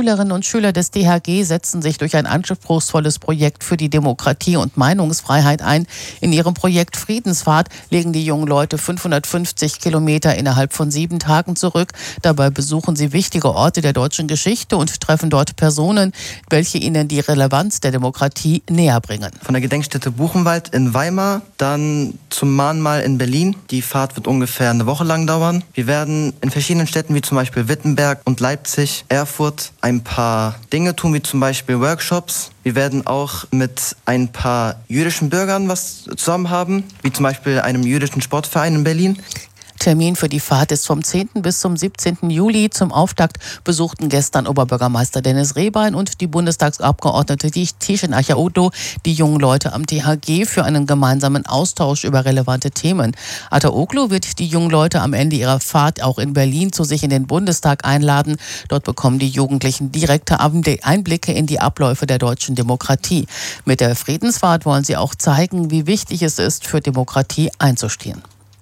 Schülerinnen und Schüler des DHG setzen sich durch ein anspruchsvolles Projekt für die Demokratie und Meinungsfreiheit ein. In ihrem Projekt Friedensfahrt legen die jungen Leute 550 Kilometer innerhalb von 7 Tagen zurück. Dabei besuchen sie wichtige Orte der deutschen Geschichte und treffen dort Personen, welche ihnen die Relevanz der Demokratie näher bringen. Von der Gedenkstätte Buchenwald in Weimar, dann zum Mahnmal in Berlin. Die Fahrt wird ungefähr eine Woche lang dauern. Wir werden in verschiedenen Städten wie zum Beispiel Wittenberg und Leipzig, Erfurt ein paar Dinge tun, wie zum Beispiel Workshops. Wir werden auch mit ein paar jüdischen Bürgern was zusammen haben, wie zum Beispiel einem jüdischen Sportverein in Berlin. Termin für die Fahrt ist vom 10. bis zum 17. Juli. Zum Auftakt besuchten gestern Oberbürgermeister Dennis Rehbein und die Bundestagsabgeordnete Tishen Achaodo die jungen Leute am THG für einen gemeinsamen Austausch über relevante Themen. Ataoglu wird die jungen Leute am Ende ihrer Fahrt auch in Berlin zu sich in den Bundestag einladen. Dort bekommen die Jugendlichen direkte Einblicke in die Abläufe der deutschen Demokratie. Mit der Friedensfahrt wollen sie auch zeigen, wie wichtig es ist, für Demokratie einzustehen.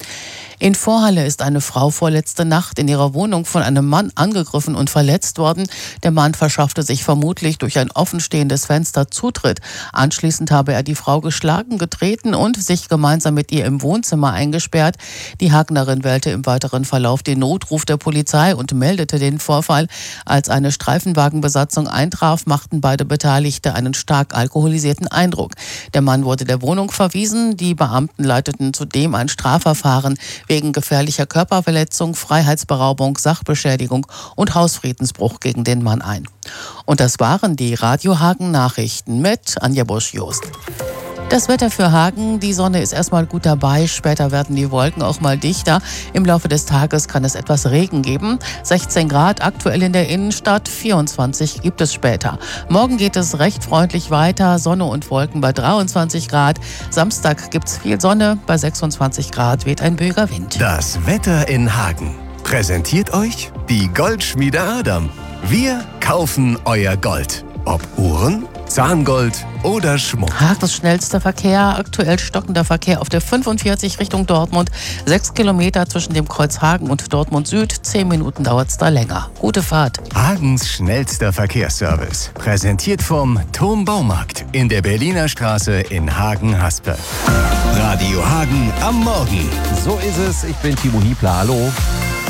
In Vorhalle ist eine Frau vorletzte Nacht in ihrer Wohnung von einem Mann angegriffen und verletzt worden. Der Mann verschaffte sich vermutlich durch ein offenstehendes Fenster Zutritt. Anschließend habe er die Frau geschlagen, getreten und sich gemeinsam mit ihr im Wohnzimmer eingesperrt. Die Hagnerin wählte im weiteren Verlauf den Notruf der Polizei und meldete den Vorfall. Als eine Streifenwagenbesatzung eintraf, machten beide Beteiligte einen stark alkoholisierten Eindruck. Der Mann wurde der Wohnung verwiesen. Die Beamten leiteten zudem ein Strafverfahren wegen gefährlicher Körperverletzung, Freiheitsberaubung, Sachbeschädigung und Hausfriedensbruch gegen den Mann ein. Und das waren die Radio Hagen Nachrichten mit Anja Busch-Jost. Das Wetter für Hagen, die Sonne ist erstmal gut dabei, später werden die Wolken auch mal dichter. Im Laufe des Tages kann es etwas Regen geben. 16 Grad aktuell in der Innenstadt, 24 gibt es später. Morgen geht es recht freundlich weiter, Sonne und Wolken bei 23 Grad. Samstag gibt es viel Sonne, bei 26 Grad weht ein böiger Wind. Das Wetter in Hagen präsentiert euch die Goldschmiede Adam. Wir kaufen euer Gold. Ob Uhren, Zahngold oder Schmuck. Hagens schnellster Verkehr, aktuell stockender Verkehr auf der 45 Richtung Dortmund. 6 Kilometer zwischen dem Kreuz Hagen und Dortmund Süd. 10 Minuten dauert es da länger. Gute Fahrt. Hagens schnellster Verkehrsservice. Präsentiert vom Turm Baumarkt in der Berliner Straße in Hagen-Haspe. Radio Hagen am Morgen. So ist es. Ich bin Timo Hiebler. Hallo.